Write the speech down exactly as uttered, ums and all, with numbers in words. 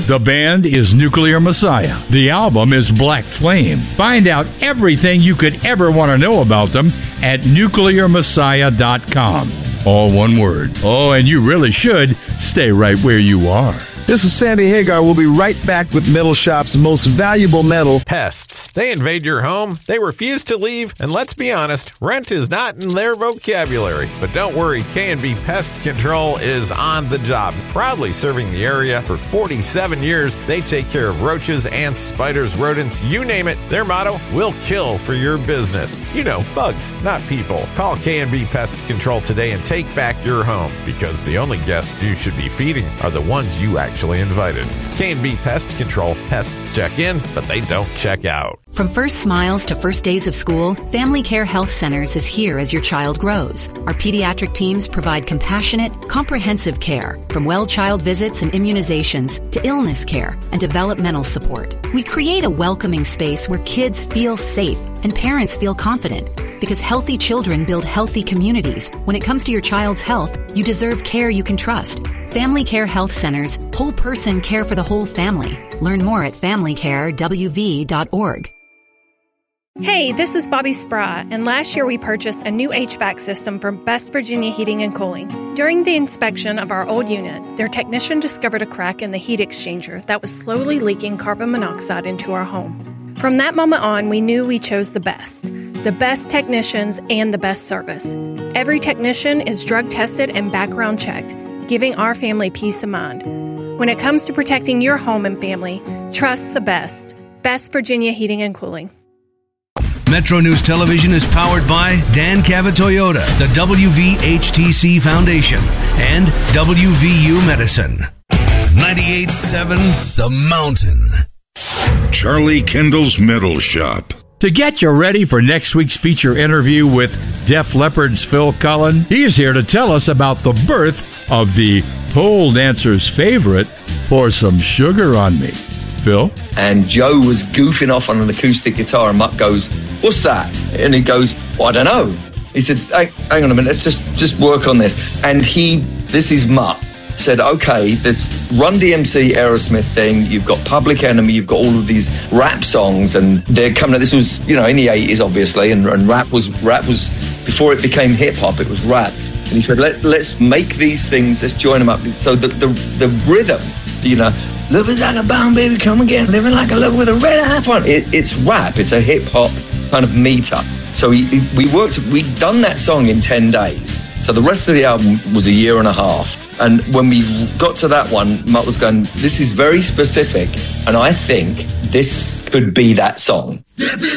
The band is Nuclear Messiah. The album is Black Flame. Find out everything you could ever want to know about them at nuclear messiah dot com. All one word. Oh, and you really should stay right where you are. This is Sandy Hagar. We'll be right back with Metal Shop's most valuable metal. Pests. They invade your home, they refuse to leave, and let's be honest, rent is not in their vocabulary. But don't worry, K and B Pest Control is on the job. Proudly serving the area for forty-seven years, they take care of roaches, ants, spiders, rodents, you name it. Their motto, we'll kill for your business. You know, bugs, not people. Call K and B Pest Control today and take back your home, because the only guests you should be feeding are the ones you actually invited. K and B Pest Control. Pests check in, but they don't check out. From first smiles to first days of school, Family Care Health Centers is here as your child grows. Our pediatric teams provide compassionate, comprehensive care, from well child visits and immunizations to illness care and developmental support. We create a welcoming space where kids feel safe and parents feel confident, because healthy children build healthy communities. When it comes to your child's health, you deserve care you can trust. Family Care Health Centers, whole person care for the whole family. Learn more at family care w v dot org. Hey, this is Bobby Sprah, and last year we purchased a new H V A C system from Best Virginia Heating and Cooling. During the inspection of our old unit, their technician discovered a crack in the heat exchanger that was slowly leaking carbon monoxide into our home. From that moment on, we knew we chose the best. The best technicians and the best service. Every technician is drug tested and background checked, giving our family peace of mind. When it comes to protecting your home and family, trust the best. Best Virginia Heating and Cooling. Metro News Television is powered by Dan Cabot Toyota, the W V H T C Foundation, and W V U Medicine. ninety-eight point seven The Mountain. Charlie Kendall's Metal Shop. To get you ready for next week's feature interview with Def Leppard's Phil Cullen, he's here to tell us about the birth of the pole dancer's favorite, Pour Some Sugar on Me. Phil? And Joe was goofing off on an acoustic guitar, and Mutt goes, "What's that?" And he goes, "Well, I don't know." He said, hey, hang on a minute, let's just, just work on this. And he, this is Mutt, said, okay, this Run D M C Aerosmith thing, you've got Public Enemy, you've got all of these rap songs, and they're coming, this was, you know, in the eighties, obviously, and, and rap was, rap was, before it became hip-hop, it was rap. And he said, Let, let's make these things, let's join them up. So the, the, the rhythm, you know, living like a bomb, baby, come again, living like a love with a red iPhone. It, it's rap, it's a hip-hop kind of meter. So he, he, we worked, we'd done that song in ten days. So the rest of the album was a year and a half. And when we got to that one, Mutt was going, this is very specific, and I think this could be that song. Step it